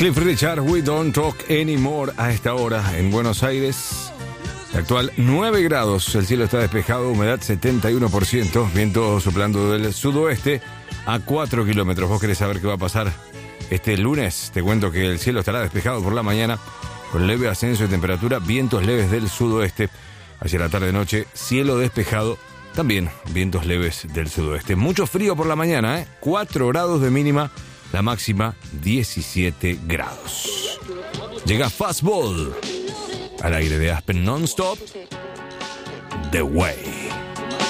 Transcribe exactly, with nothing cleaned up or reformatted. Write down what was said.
Cliff Richard, We Don't Talk Anymore. A esta hora en Buenos Aires, actual nueve grados, el cielo está despejado, humedad setenta y uno por ciento, viento soplando del sudoeste a cuatro kilómetros. ¿Vos querés saber qué va a pasar este lunes? Te cuento que el cielo estará despejado por la mañana, con leve ascenso de temperatura, vientos leves del sudoeste. Hacia la tarde-noche, cielo despejado, también vientos leves del sudoeste. Mucho frío por la mañana, ¿eh? cuatro grados de mínima, la máxima diecisiete grados. Llega Fastball al aire de Aspen Non-Stop, The Way.